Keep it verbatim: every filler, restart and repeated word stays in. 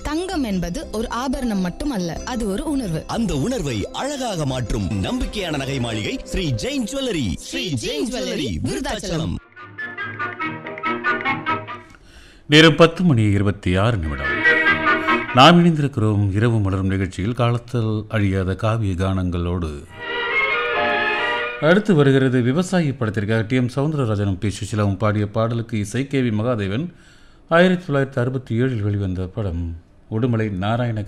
தங்கம் என்பது ஒரு ஆபரணம் மட்டுமல்ல, அது ஒரு உணர்வு. அந்த உணர்வை அழகாக மாற்றும் நம்பிக்கையான நகை மாளிகை ஸ்ரீ ஜெயின் ஜுவல்லரி. ஸ்ரீ ஜெயின் ஜுவல்லரி, விருதாச்சலம். நேரம் பத்து மணி இருபத்தி ஆறு நிமிடம். நாம் இணைந்திருக்கிறோம் இரவு மலரும் நிகழ்ச்சியில் காலத்தில் அழியாத காவிய கானங்களோடு. அடுத்து வருகிறது விவசாயி படத்திற்காக டி எம் சவுந்தரராஜனும் பி சுஷிலாவும் பாடிய பாடலுக்கு இசை கே வி மகாதேவன். ஆயிரத்தி தொள்ளாயிரத்தி அறுபத்தி ஏழில் வெளிவந்த படம் உடுமலை நாராயண